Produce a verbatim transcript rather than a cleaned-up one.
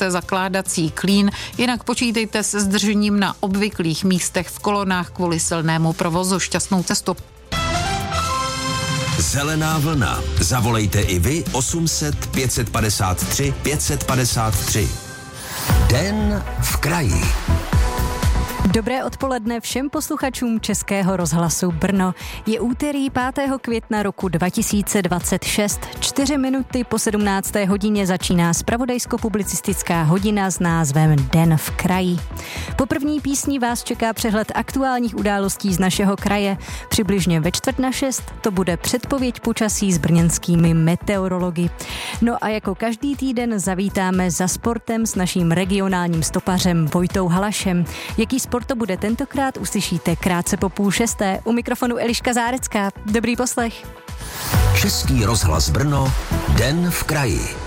prudce zakládací klín, jinak počítejte se zdržením na obvyklých místech v kolonách kvůli silnému provozu. Šťastnou cestu. Zelená vlna. Zavolejte i vy osm set pět padesát tři pět padesát tři. Den v kraji. Dobré odpoledne všem posluchačům Českého rozhlasu Brno. Je úterý pátého května roku dva tisíce dvacet šest. Čtyři minuty po sedmnácté hodině začíná zpravodajsko-publicistická hodina s názvem Den v kraji. Po první písni vás čeká přehled aktuálních událostí z našeho kraje. Přibližně ve čtvrt na šest to bude předpověď počasí s brněnskými meteorology. No a jako každý týden zavítáme za sportem s naším regionálním stopařem Vojtou Halašem. Jaký sport to bude tentokrát, uslyšíte krátce po půl šesté. U mikrofonu Eliška Zárecká. Dobrý poslech. Český rozhlas Brno, Den v kraji.